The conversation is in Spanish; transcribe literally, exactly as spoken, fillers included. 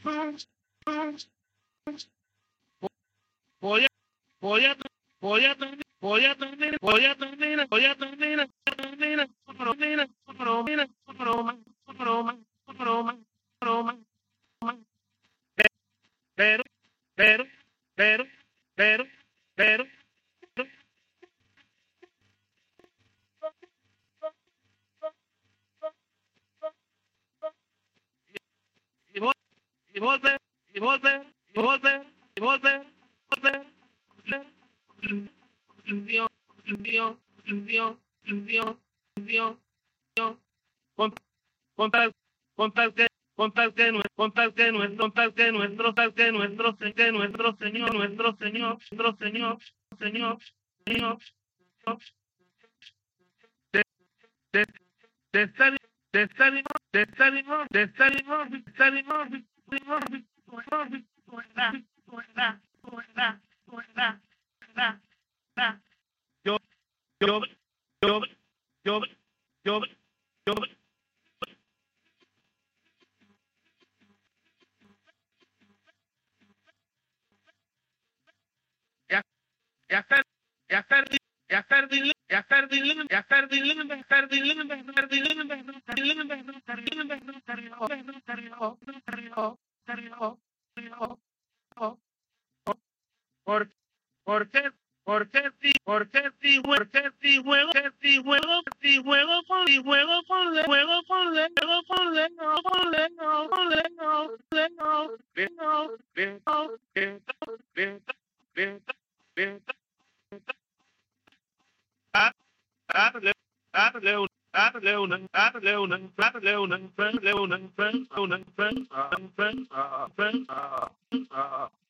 Voy a, voy a, voy a, voy a terminar, voy a terminar, voy a terminar, termina, promina, promina, proma, proma, proma, proma, pero, pero, pero, pero, pero, y vos, y volver, y volver, y volver, y volver, volver, volver, Dios, Dios, Dios, Dios, Dios, Dios, con, con tal, con tal que, con tal que, nue- con tal que nuestro, con tal que nuestro, tal que nuestro, se- que nuestro Señor, nuestro Señor, nuestro Señor, Señor, Señor, de, de, de estar, de estar, de estar, de estar, de estar, de estar, de estar, yo, yo, yo, yo, yo, yo, ya, ya estar, ya estar, ya estar, ya estar, ya estar, por, por qué, por qué si, por qué si, por qué si juego, si juego, si juego con, si juego con, le, juego con, le, juego con, le, no, con, le, no, con, le, no, le, no, le, no, le, no, le, no, le, no, le, no, darle, darle un, darle una, darle una, darle una, darle una, darle una, darle una,